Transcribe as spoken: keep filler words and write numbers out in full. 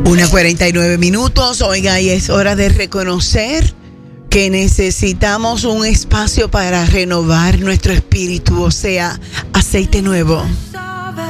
Una cuarenta y nueve minutos. Oiga, y es hora de reconocer que necesitamos un espacio para renovar nuestro espíritu, o sea, aceite nuevo.